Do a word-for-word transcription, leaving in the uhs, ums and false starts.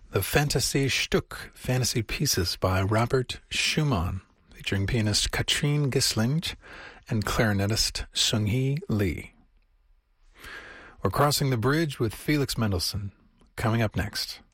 The Fantasy Stück, Fantasy Pieces by Robert Schumann, featuring pianist Katrine Gisling and clarinetist Sung-hee Lee. We're crossing the bridge with Felix Mendelssohn, coming up next.